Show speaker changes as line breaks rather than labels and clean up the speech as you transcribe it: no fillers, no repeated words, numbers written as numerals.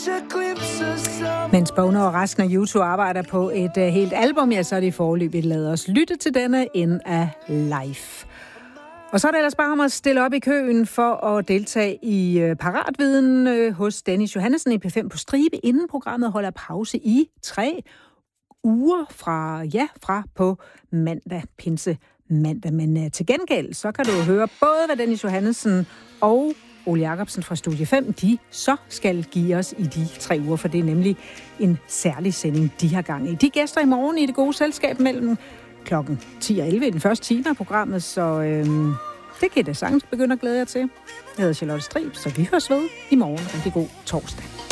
Mens Bono og resten af YouTube arbejder på et helt album, ja, så er det foreløbigt. Lad os lytte til denne End af Life. Og så er det ellers bare om at stille op i køen for at deltage i Paratviden hos Dennis Johannessen i P5 på stribe, inden programmet holder pause i 3 uger fra på mandag, pinse mandag. Men til gengæld, så kan du høre både, hvad Dennis Johannessen og Ole Jacobsen fra Studie 5, de så skal give os i de 3 uger, for det er nemlig en særlig sending, de har gang i. De gæster i morgen i det gode selskab mellem klokken 10 og 11 i den første time af programmet, så det kan I da sagtens begynde at glæde jer til. Jeg hedder Charlotte Strib, så vi høres ved i morgen. Rigtig god torsdag.